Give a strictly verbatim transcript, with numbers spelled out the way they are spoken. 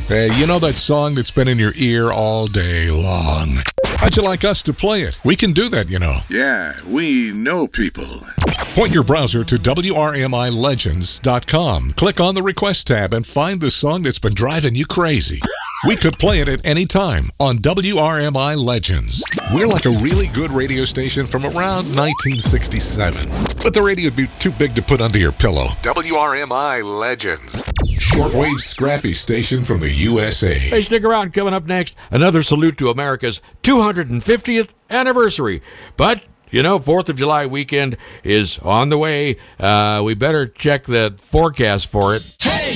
Hey, you know that song that's been in your ear all day long? How'd you like us to play it? We can do that, you know. Yeah, we know people. Point your browser to W R M I legends dot com. Click on the Request tab and find the song that's been driving you crazy. We could play it at any time on W R M I Legends. We're like a really good radio station from around nineteen sixty-seven. But the radio would be too big to put under your pillow. W R M I Legends. Shortwave scrappy station from the U S A. Hey, stick around. Coming up next, another salute to America's two hundred fiftieth anniversary. But, you know, fourth of July weekend is on the way. Uh, we better check the forecast for it. Hey!